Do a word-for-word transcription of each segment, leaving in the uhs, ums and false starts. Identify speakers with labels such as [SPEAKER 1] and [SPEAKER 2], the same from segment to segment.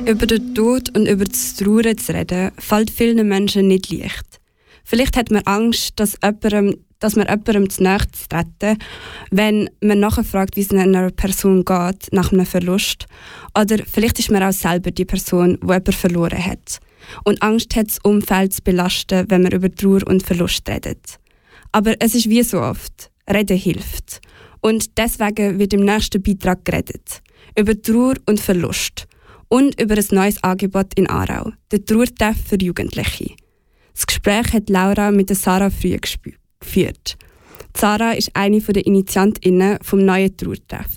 [SPEAKER 1] Über den Tod und über das Trauern zu reden, fällt vielen Menschen nicht leicht. Vielleicht hat man Angst, dass, jemandem, dass man jemandem zu nahe zu treten, wenn man nachfragt, wie es einer Person geht nach einem Verlust. Oder vielleicht ist man auch selber die Person, die jemanden verloren hat. Und Angst hat, das Umfeld zu belasten, wenn man über Trauer und Verlust redet. Aber es ist wie so oft, Reden hilft. Und deswegen wird im nächsten Beitrag geredet. Über Trauer und Verlust. Und über ein neues Angebot in Aarau, der Trauertreff für Jugendliche. Das Gespräch hat Laura mit der Sarah Früh geführt. Sarah ist eine der InitiantInnen vom neuen Trauertreff.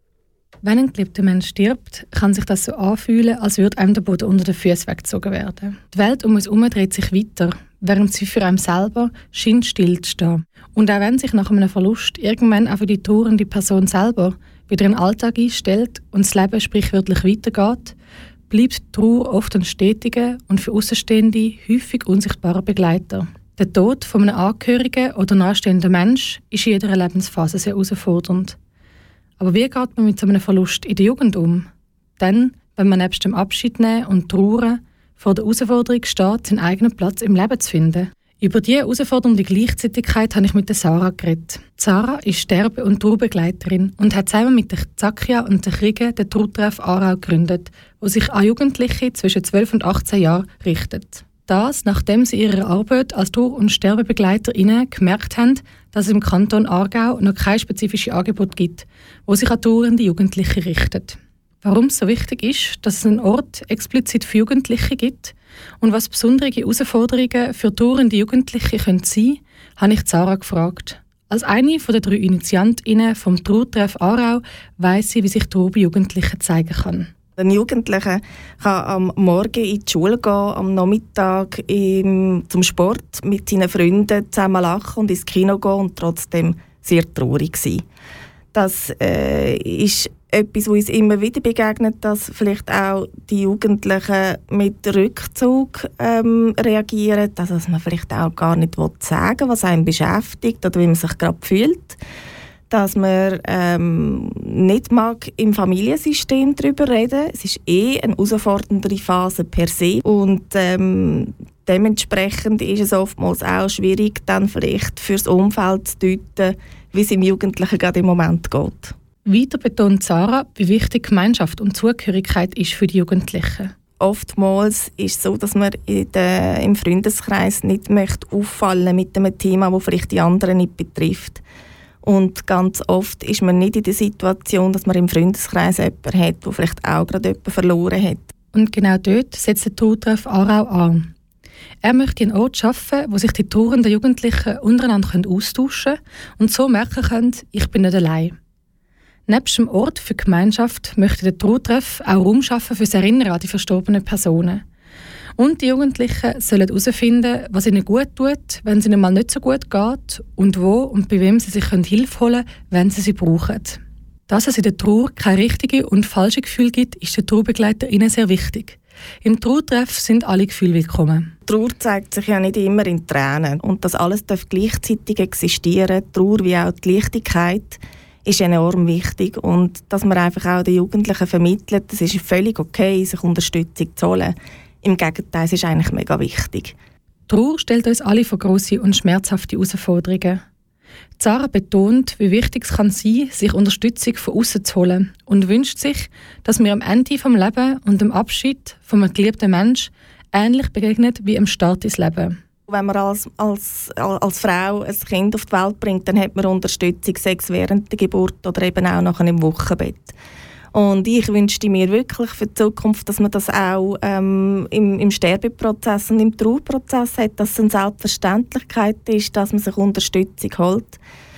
[SPEAKER 2] Wenn ein geliebter Mensch stirbt, kann sich das so anfühlen, als würde einem der Boden unter den Füßen weggezogen werden. Die Welt um uns herum dreht sich weiter, während sie für einen selber scheint still zu stehen. Und auch wenn sich nach einem Verlust irgendwann auch für die trauernde Person selber wieder in den Alltag einstellt und das Leben sprichwörtlich weitergeht, bleibt die Trauer oft ein stetiger und für Außenstehende häufig unsichtbarer Begleiter. Der Tod von einem Angehörigen oder nahestehenden Menschen ist in jeder Lebensphase sehr herausfordernd. Aber wie geht man mit so einem Verlust in der Jugend um? Dann, wenn man nebst dem Abschied nehmen und Trauern vor der Herausforderung steht, seinen eigenen Platz im Leben zu finden. Über diese herausfordernde Gleichzeitigkeit habe ich mit der Sarah geredet. Sarah ist Sterbe- und Trauerbegleiterin und hat zusammen mit der Zakia und der Kriege den Trauertreff Aarau gegründet, wo sich an Jugendliche zwischen zwölf und achtzehn Jahren richtet. Das, nachdem sie ihre Arbeit als Trauer- und Sterbebegleiterinnen gemerkt haben, dass es im Kanton Aargau noch kein spezifisches Angebot gibt, wo sich an trauernde Jugendliche richtet. Warum es so wichtig ist, dass es einen Ort explizit für Jugendliche gibt und was besondere Herausforderungen für trauernde Jugendliche können sein, habe ich Sarah gefragt. Als eine der drei InitiantInnen vom Trauertreff Aarau weiss sie, wie sich Trauer bei Jugendlichen zeigen kann.
[SPEAKER 3] Ein Jugendlicher kann am Morgen in die Schule gehen, am Nachmittag im, zum Sport mit seinen Freunden zusammen lachen und ins Kino gehen und trotzdem sehr traurig sein. Das äh, ist etwas, was uns immer wieder begegnet, dass vielleicht auch die Jugendlichen mit Rückzug ähm, reagieren, also dass man vielleicht auch gar nicht sagen will, was einen beschäftigt oder wie man sich gerade fühlt. Dass man ähm, nicht mag im Familiensystem darüber reden. Es ist eh eine herausfordernde Phase per se. Und ähm, dementsprechend ist es oftmals auch schwierig, dann vielleicht fürs Umfeld zu deuten, wie es im Jugendlichen gerade im Moment geht.
[SPEAKER 2] Weiter betont Sarah, wie wichtig Gemeinschaft und Zugehörigkeit ist für die Jugendlichen.
[SPEAKER 3] Oftmals ist es so, dass man in der, im Freundeskreis nicht möchte auffallen mit einem Thema, das vielleicht die anderen nicht betrifft. Und ganz oft ist man nicht in der Situation, dass man im Freundeskreis jemanden hat, der vielleicht auch gerade jemanden verloren hat.
[SPEAKER 2] Und genau dort setzt der Trauertreff Aarau an. Er möchte einen Ort schaffen, wo sich die trauernden Jugendlichen untereinander austauschen können und so merken können, ich bin nicht allein. Nebst dem Ort für die Gemeinschaft möchte der Trauertreff auch Raum schaffen für das Erinnern an die verstorbenen Personen. Und die Jugendlichen sollen herausfinden, was ihnen gut tut, wenn es ihnen mal nicht so gut geht und wo und bei wem sie sich Hilfe holen können, wenn sie sie brauchen. Dass es in der Trauer keine richtige und falsche Gefühle gibt, ist den TrauerbegleiterInnen sehr wichtig. Im Trauertreff sind alle Gefühle willkommen.
[SPEAKER 3] Trauer zeigt sich ja nicht immer in Tränen. Und das alles darf gleichzeitig existieren, Trauer wie auch die Leichtigkeit, ist enorm wichtig. Und dass man einfach auch den Jugendlichen vermittelt, es ist völlig okay, sich Unterstützung zu holen. Im Gegenteil, es ist eigentlich mega wichtig.
[SPEAKER 2] Trauer stellt uns alle vor grosse und schmerzhafte Herausforderungen. Sarah betont, wie wichtig es kann sein, sich Unterstützung von außen zu holen und wünscht sich, dass wir am Ende des Lebens und dem Abschied von einem geliebten Menschen ähnlich begegnet wie am Start ins Leben.
[SPEAKER 3] Wenn man als, als, als Frau ein Kind auf die Welt bringt, dann hat man Unterstützung, sei es während der Geburt oder eben auch nachher im Wochenbett. Und ich wünschte mir wirklich für die Zukunft, dass man das auch ähm, im, im Sterbeprozess und im Trauerprozess hat, dass es eine Selbstverständlichkeit ist, dass man sich Unterstützung holt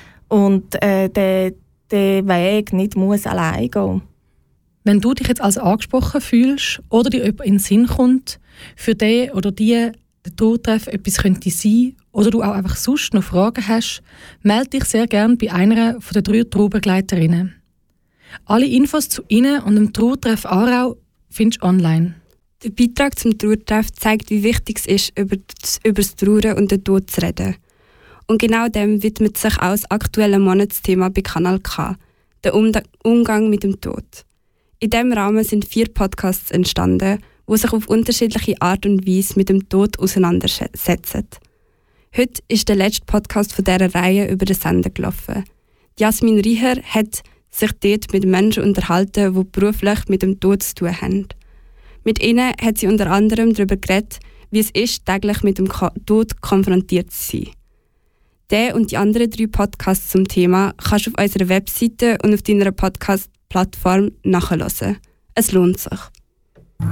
[SPEAKER 3] und äh, der, der Weg nicht muss allein gehen.
[SPEAKER 2] Wenn du dich jetzt als angesprochen fühlst oder dir jemand in den Sinn kommt, für den oder die der Trauertreff etwas könnte sein oder du auch einfach sonst noch Fragen hast, melde dich sehr gerne bei einer der drei Trauerbegleiterinnen. Alle Infos zu Ihnen und dem Trauertreff Aarau findest du online.
[SPEAKER 1] Der Beitrag zum Trauertreff zeigt, wie wichtig es ist, über das, über das Trauern und den Tod zu reden. Und genau dem widmet sich auch das aktuelle Monatsthema bei Kanal K, der um- Umgang mit dem Tod. In diesem Rahmen sind vier Podcasts entstanden, die sich auf unterschiedliche Art und Weise mit dem Tod auseinandersetzen. Heute ist der letzte Podcast von dieser Reihe über den Sender gelaufen. Jasmin Rieher hat sich dort mit Menschen unterhalten, die beruflich mit dem Tod zu tun haben. Mit ihnen hat sie unter anderem darüber geredet, wie es ist, täglich mit dem Tod konfrontiert zu sein. Der und die anderen drei Podcasts zum Thema kannst du auf unserer Webseite und auf deiner Podcast-Plattform nachhören. Es lohnt sich.